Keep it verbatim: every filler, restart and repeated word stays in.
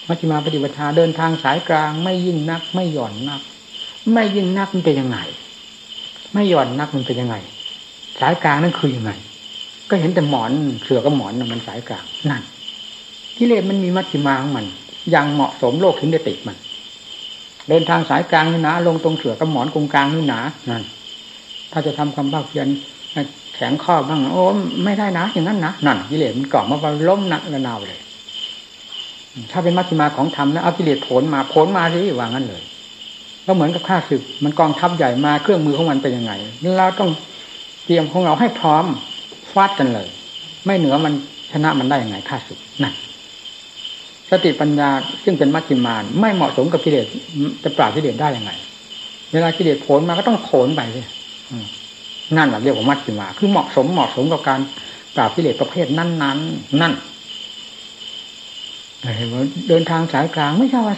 มัชฌิมาปฏิปทาเดินทางสายกลางไม่ยิ่งนักไม่หย่อนนักไม่ยิ่งนักมันเป็นยังไงไม่หย่อนนักมันเป็นยังไงสายกลางนั่นคือยังไงก็เห็นแต่หมอนเสือกับหมอนน่ะมันสายกลางนั่นกิเลสมันมีมัชฌิมาของมันอย่างเหมาะสมโลกถึงได้ติดมันเดินทางสายกลางนี่นะลงตรงเสือกับหมอนกงกลางนี่นะนั่นถ้าจะทำความภาคเพียรแข็งข้อบ้างโอ้ไม่ได้นะอย่างนั้นนะนั่นกิเลสมันเกาะมาล้มหนักระนาวเลยถ้าเป็นมัชฌิมาของธรรมนะเอากิเลสโผลมาโผลมาสิว่างั้นเลยก็เหมือนกับข้าศึกมันกองทัพใหญ่มาเครื่องมือของมันเป็นยังไงเราต้องเตรียมของเราให้พร้อมฟาดกันเลยไม่เหนือมันชนะมันได้ยังไงข้าศึกนั่นสติปัญญาซึ่งเป็นมัชฌิมาไม่เหมาะสมกับกิเลสจะปราบกิเลสได้ยังไงเวลากิเลสโผลมาก็ต้องโผลไปเลยนั่นแหละเรียกว่ามัชฌิมาคือเหมาะสมเหมาะสมกับการปราบกิเลสประเภทนั้นๆนั่นเดินทางสายกลางไม่ใช่ว่า